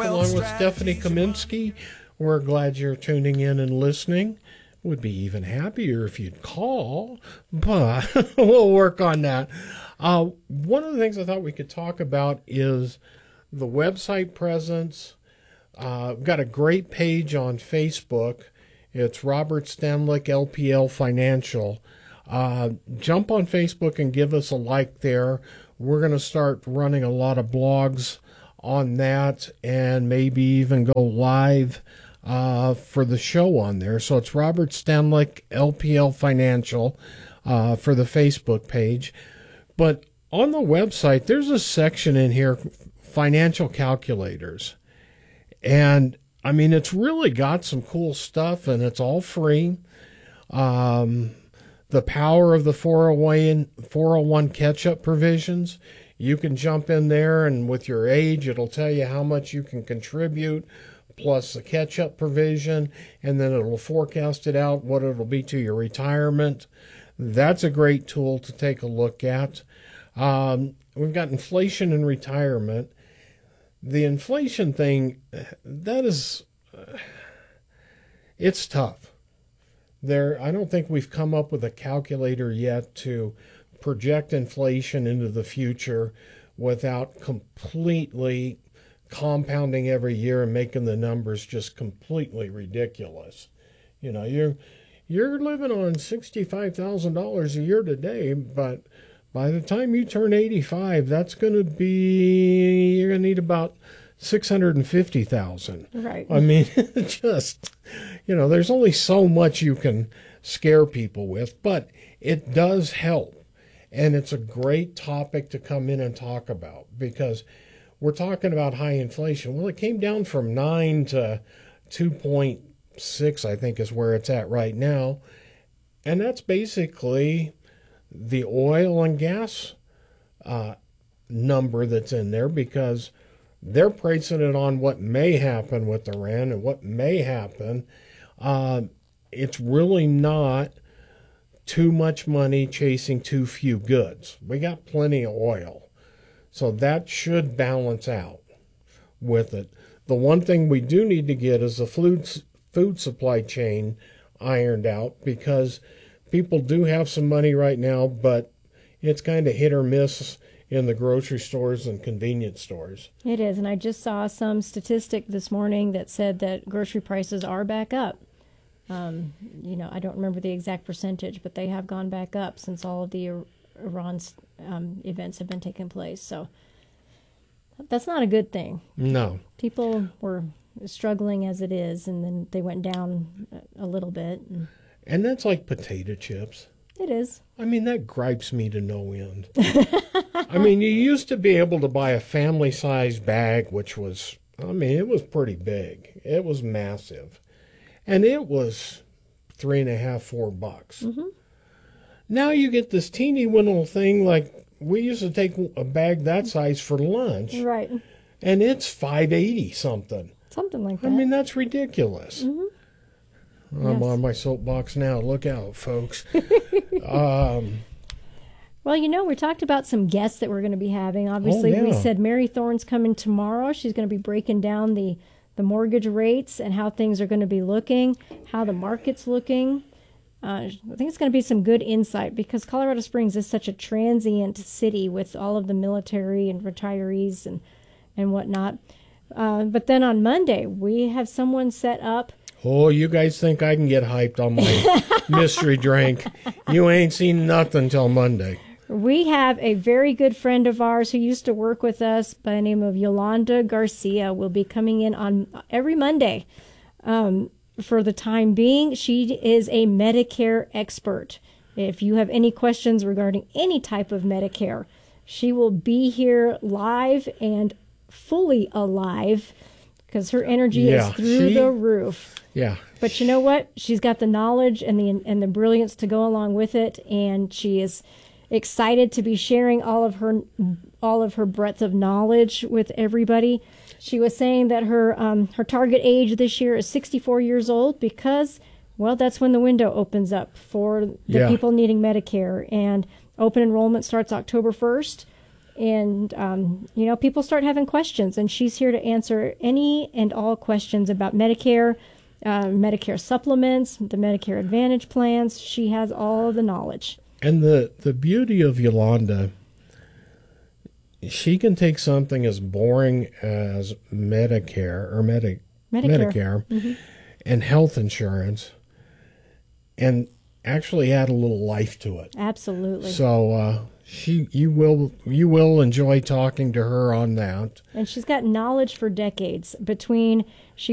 along with Stephanie Kaminsky. We're glad you're tuning in and listening. Would be even happier if you'd call, but we'll work on that. One of the things I thought we could talk about is the website presence. We've got a great page on Facebook. It's Robert Stanlick, LPL Financial. Jump on Facebook and give us a like there. We're going to start running a lot of blogs on that and maybe even go live for the show on there. So it's Robert Stanlick, LPL Financial, for the Facebook page. But on the website, there's a section in here, financial calculators. And, I mean, it's really got some cool stuff, and it's all free. The power of the 401 catch-up provisions. You can jump in there, and with your age, it'll tell you how much you can contribute, plus the catch-up provision, and then it'll forecast it out, what it'll be to your retirement. That's a great tool to take a look at. We've got inflation and retirement. The inflation thing, that is, it's tough. I don't think we've come up with a calculator yet to project inflation into the future without completely compounding every year and making the numbers just completely ridiculous. You know, you're living on $65,000 a year today, but by the time you turn 85, that's going to be, you're going to need about $650,000. Right. I mean, just, you know, there's only so much you can scare people with, but it does help. And it's a great topic to come in and talk about because we're talking about high inflation. Well, it came down from 9 to 2.6, I think is where it's at right now. And that's basically the oil and gas number that's in there because they're pricing it on what may happen with Iran and what may happen. It's really not too much money chasing too few goods. We got plenty of oil. So that should balance out with it. The one thing we do need to get is the food supply chain ironed out because people do have some money right now, but it's kind of hit or miss in the grocery stores and convenience stores. It is, and I just saw some statistic this morning that said that grocery prices are back up. You know, I don't remember the exact percentage, but they have gone back up since all of the Iran's events have been taking place. So that's not a good thing. No. People were struggling as it is, and then they went down a little bit. And that's like potato chips. It is. I mean, that gripes me to no end. I mean, you used to be able to buy a family-sized bag, which was, I mean, it was pretty big. It was massive. And it was $3.50, $4. Mm-hmm. Now you get this teeny little thing like we used to take a bag that size for lunch. Right. And it's $5.80 something. Something like that. I mean, that's ridiculous. Mm-hmm. I'm on my soapbox now. Look out, folks. Well, you know, we talked about some guests that we're going to be having. Obviously, we said Mary Thorne's coming tomorrow. She's going to be breaking down the mortgage rates and how things are going to be looking, how the market's looking. I think it's going to be some good insight because Colorado Springs is such a transient city with all of the military and retirees and whatnot. But then on Monday, we have someone set up. Oh, you guys think I can get hyped on my mystery drink? You ain't seen nothing till Monday. We have a very good friend of ours who used to work with us by the name of Yolanda Garcia will be coming in on every Monday. For the time being, she is a Medicare expert. If you have any questions regarding any type of Medicare, she will be here live and fully alive because her energy is through the roof. Yeah. But you know what? She's got the knowledge and the brilliance to go along with it, and she is excited to be sharing all of her breadth of knowledge with everybody. She was saying that her target age this year is 64 years old because, well, that's when the window opens up for the people needing Medicare. And open enrollment starts October 1st. And, people start having questions, and she's here to answer any and all questions about Medicare, Medicare supplements, the Medicare Advantage plans. She has all of the knowledge. And the beauty of Yolanda, she can take something as boring as Medicare or Medicare Mm-hmm. and health insurance and actually add a little life to it. Absolutely. So you will enjoy talking to her on that. And she's got knowledge for decades. She